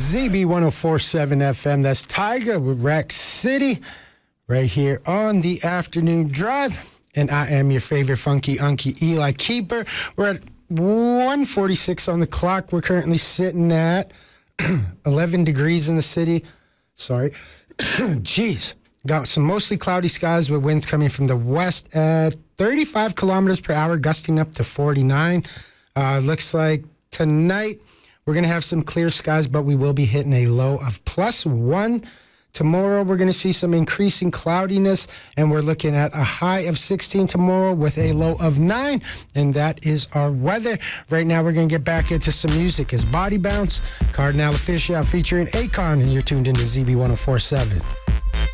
ZB1047 FM. That's Tiger with Rack City right here on the afternoon drive. And I am your favorite funky unky Eli Keeper. We're at 1:46 on the clock. We're currently sitting at 11 degrees in the city. Sorry. Jeez. Got some mostly cloudy skies with winds coming from the west at 35 kilometers per hour, gusting up to 49. Looks like tonight we're going to have some clear skies, but we will be hitting a low of +1. Tomorrow we're going to see some increasing cloudiness, and we're looking at a high of 16 tomorrow with a low of 9, and that is our weather. Right now we're going to get back into some music. It's Body Bounce, Cardinal Official featuring Akon, and you're tuned into ZB1047.